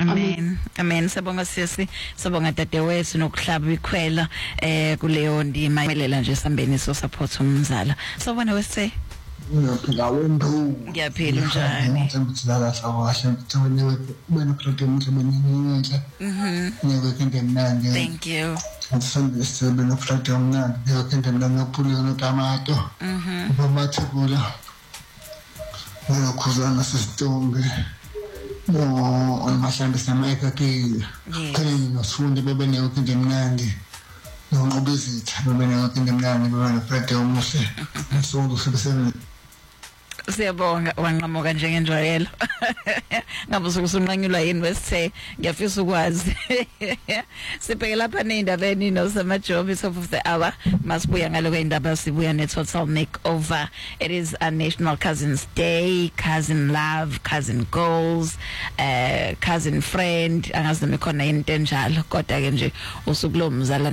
Amen. Amen. Sabonga sisi, sabonga dadewethu nokuhlaba ikhwela kuleyo ndima imelela nje sambeni so support umzala. Sabona wese Ngiyaphila wendhu. Ngiyaphila njani? Ngithanda sawahle ngithole wena program nje ngeke mnandi. Thank you. Ngithanda sibena program mnandi. Ngeke mnandi nophula notomato. Bamathula. Ngiyakuzana sesitombe. No, amahlambi samayeka ke. Kanye nosifunde bebe ngeke mnandi. Ngobizitha bebe ngeke mnandi bebe program umuhle. Sonke sibesebenza. Siyabonga wanqamuka njengenjwayelo. Ngabe usunqanyulwa yini wesithe ngiyafisa ukwazi. Sibheke lapha neindabeni nosamajob top of the hour. Masibuya ngaloko indaba sibuya ne-total makeover. It is a National Cousins Day, cousin love, cousin goals, cousin friend. Angazi noma khona into enjalo kodwa ke nje usuku lomzala